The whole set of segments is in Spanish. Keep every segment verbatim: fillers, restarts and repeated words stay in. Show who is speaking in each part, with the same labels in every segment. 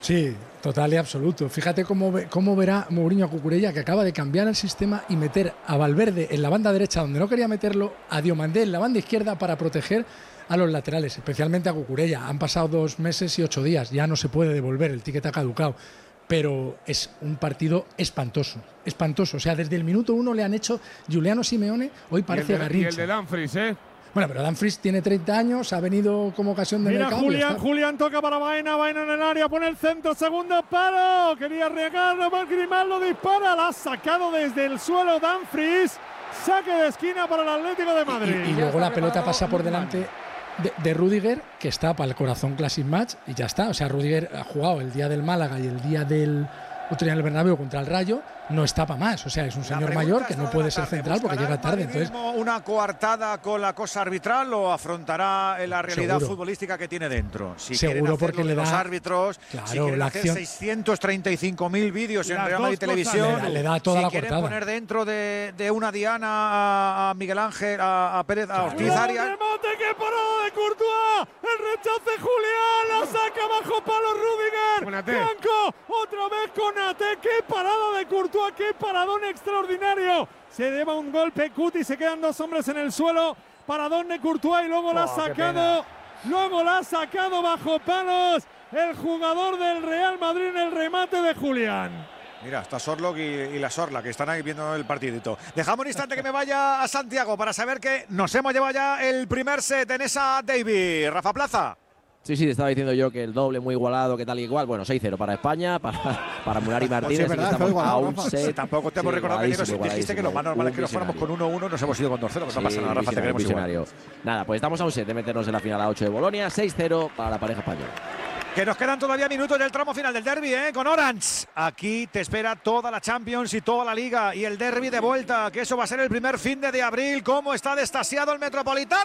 Speaker 1: Sí, total y absoluto. Fíjate cómo, ve, cómo verá Mourinho a Cucurella, que acaba de cambiar el sistema y meter a Valverde en la banda derecha donde no quería meterlo, a Diomandé en la banda izquierda para proteger a los laterales, especialmente a Cucurella. Han pasado dos meses y ocho días, ya no se puede devolver, el ticket ha caducado. Pero es un partido espantoso, espantoso. O sea, desde el minuto uno le han hecho Giuliano Simeone, hoy parece Garrincha.
Speaker 2: Y el de Dumfries, ¿eh?
Speaker 1: Bueno, pero Dumfries tiene treinta años, ha venido como ocasión de
Speaker 3: Mira
Speaker 1: mercado.
Speaker 3: Julián, Julián toca para Baena, Baena en el área, pone el centro, segundo palo. Quería arriesgarlo, Grimaldo dispara, la ha sacado desde el suelo Dumfries. Saque de esquina para el Atlético de Madrid.
Speaker 1: Y, y, y luego la pelota pasa por delante de, de Rüdiger, que está para el Corazón Classic Match, y ya está. O sea, Rüdiger ha jugado el día del Málaga y el día del otro día en el Bernabéu contra el Rayo, no está para más. O sea, es un señor mayor que no puede ser central porque llega tarde. Entonces,
Speaker 4: ¿una coartada con la cosa arbitral o afrontará la realidad
Speaker 1: seguro.
Speaker 4: futbolística que tiene dentro? Si
Speaker 1: seguro porque le da
Speaker 4: los árbitros,
Speaker 1: claro,
Speaker 4: si quieren
Speaker 1: la
Speaker 4: hacer
Speaker 1: acción,
Speaker 4: seiscientos treinta y cinco mil vídeos en Real Madrid Televisión,
Speaker 1: le da, le da toda
Speaker 4: si
Speaker 1: la
Speaker 4: quieren
Speaker 1: cortada.
Speaker 4: poner dentro de, de una diana a, a Miguel Ángel, a, a Pérez, a Ortiz Arias.
Speaker 3: ¡El remate que parada de Courtois! ¡El rechace Julián! ¡La saca bajo palo Rüdiger! ¡Blanco! ¡Otra vez con Ate! ¡Qué parada de Courtois! ¡Qué paradón extraordinario! Se lleva un golpe Cuti, se quedan dos hombres en el suelo. Paradón de Courtois y luego la ha sacado. Luego la ha sacado bajo palos el jugador del Real Madrid en el remate de Julián.
Speaker 4: Mira, está Sorlock y, y la Sorla, que están ahí viendo el partidito. Dejamos un instante que me vaya a Santiago para saber que nos hemos llevado ya el primer set en esa Davy. Rafa Plaza.
Speaker 5: Sí, sí, te estaba diciendo yo que el doble muy igualado, que tal y igual. Bueno, seis cero para España, para, para Munari Martínez.
Speaker 4: Pues sí, verdad,
Speaker 5: estamos a un
Speaker 4: set. Sí, tampoco te hemos sí, recordado que dijiste que lo más normal es que nos fuéramos con uno uno, nos hemos ido con dos cero, pero sí, no pasa nada, Rafa, te queremos igual.
Speaker 5: Nada, pues estamos a un set de meternos en la final a ocho de Bolonia, seis cero para la pareja española.
Speaker 4: Que nos quedan todavía minutos del tramo final del derbi, ¿eh? Con Orange. Aquí te espera toda la Champions y toda la Liga. Y el derbi de vuelta, que eso va a ser el primer fin de, de abril. ¿Cómo está destasiado el Metropolitano,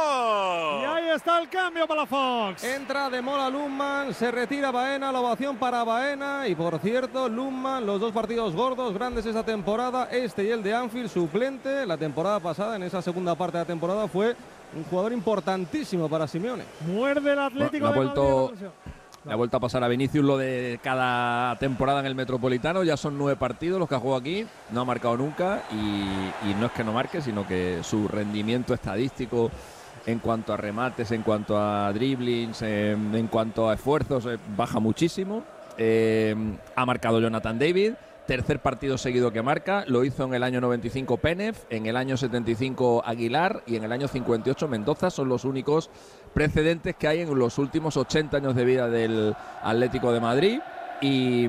Speaker 4: Hugo?
Speaker 3: Y ahí está el cambio para la Fox.
Speaker 6: Entra de Mola Lundman, se retira Baena, la ovación para Baena. Y por cierto, Lundman, los dos partidos gordos, grandes esta temporada. Este y el de Anfield, suplente. La temporada pasada, en esa segunda parte de la temporada, fue un jugador importantísimo para Simeone.
Speaker 3: Muerde el Atlético
Speaker 7: bueno,
Speaker 3: de
Speaker 7: vuelto,
Speaker 3: Madrid.
Speaker 7: Le ha vuelto a pasar a Vinicius lo de cada temporada en el Metropolitano. Ya son nueve partidos los que ha jugado aquí. No ha marcado nunca. Y, y no es que no marque, sino que su rendimiento estadístico en cuanto a remates, en cuanto a driblings, eh, en cuanto a esfuerzos, eh, baja muchísimo. Eh, ha marcado Jonathan David. Tercer partido seguido que marca, lo hizo en el año noventa y cinco Pénez, en el año setenta y cinco Aguilar y en el año cincuenta y ocho Mendoza. Son los únicos precedentes que hay en los últimos ochenta años de vida del Atlético de Madrid. Y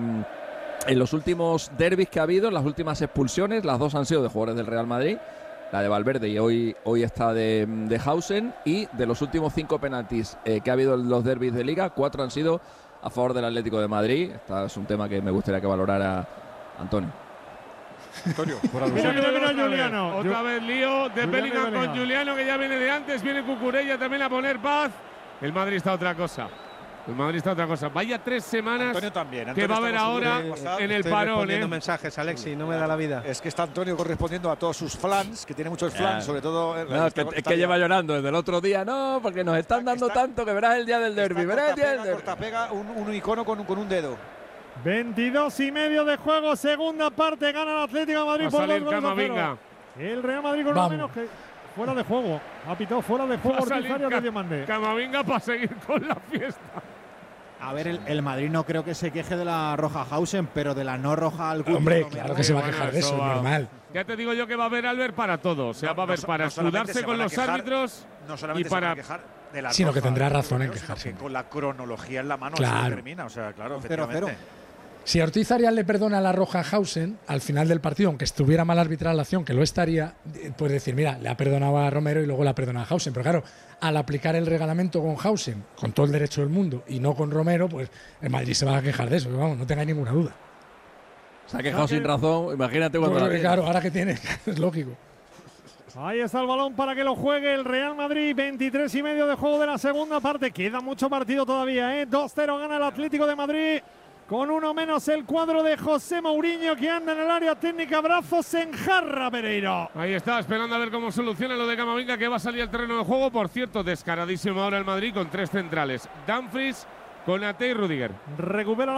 Speaker 7: en los últimos derbis que ha habido, en las últimas expulsiones, las dos han sido de jugadores del Real Madrid, la de Valverde y hoy, hoy está de, de Hausen. Y de los últimos cinco penaltis eh, que ha habido en los derbis de Liga, cuatro han sido a favor del Atlético de Madrid. Este es un tema que me gustaría que valorara Antonio.
Speaker 4: Antonio, por
Speaker 3: mira, mira, mira, Giuliano.
Speaker 2: Otra vez lío de Bellingham con Giuliano, que ya viene de antes. Viene Cucurella también a poner paz. El Madrid está otra cosa. El Madrid está otra cosa. Vaya tres semanas
Speaker 4: Antonio también, Antonio
Speaker 2: que va a haber ahora en el parón.
Speaker 6: Estoy
Speaker 2: ¿eh?
Speaker 6: mensajes, Alexi, no me da la vida.
Speaker 4: Es que está Antonio correspondiendo a todos sus flans, que tiene muchos flans, sobre todo.
Speaker 7: No, es que, es que lleva llorando desde el otro día, no, porque nos están dando está, tanto que verás el día del derbi. Verás el día del derbi.
Speaker 4: Pega un, un icono con, con un dedo.
Speaker 3: veintidós y medio de juego, segunda parte, gana el Atlético de Madrid
Speaker 2: va
Speaker 3: por
Speaker 2: salir
Speaker 3: dos goles a cero. El Real Madrid con lo menos que fuera de juego. Ha pitado fuera de juego Ortiz Arias de Diomandé.
Speaker 2: Camavinga para seguir con la fiesta.
Speaker 8: A ver, el, el Madrid no creo que se queje de la roja Hausen, pero de la no roja al Cuti.
Speaker 1: Hombre, claro que se va a quejar de eso, es normal.
Speaker 2: Ya te digo yo que va a haber Albert para todo. O sea,
Speaker 4: no,
Speaker 2: va a haber
Speaker 4: no,
Speaker 2: para
Speaker 4: no
Speaker 2: escudarse con los
Speaker 4: quejar,
Speaker 2: árbitros
Speaker 4: no solamente
Speaker 2: y para
Speaker 4: se van a quejar de la
Speaker 1: sino
Speaker 4: roja,
Speaker 1: que tendrá razón
Speaker 4: pero,
Speaker 1: en quejarse.
Speaker 4: Que con la cronología en la mano
Speaker 1: claro.
Speaker 4: se termina. O sea, claro, efectivamente.
Speaker 1: Si Ortiz Arias le perdona la roja a Hausen al final del partido, aunque estuviera mal arbitrada la acción, que lo estaría, puede decir, mira, le ha perdonado a Romero y luego le ha perdonado a Hausen. Pero claro, al aplicar el reglamentos con Hausen, con todo el derecho del mundo, y no con Romero, pues el Madrid se va a quejar de eso, vamos, no tengáis ninguna duda.
Speaker 7: Se ha quejado sin razón, imagínate cuando
Speaker 1: pues,
Speaker 7: la
Speaker 1: claro, ahora que tiene, es lógico.
Speaker 3: Ahí está el balón para que lo juegue el Real Madrid. veintitrés y medio de juego de la segunda parte. Queda mucho partido todavía, ¿eh? dos cero gana el Atlético de Madrid. Con uno menos el cuadro de José Mourinho, que anda en el área técnica. Brazos en jarra, Pereiro.
Speaker 2: Ahí está, esperando a ver cómo soluciona lo de Camavinga, que va a salir al terreno de juego. Por cierto, descaradísimo ahora el Madrid con tres centrales. Dumfries, con Ate y Rudiger.
Speaker 3: Recupera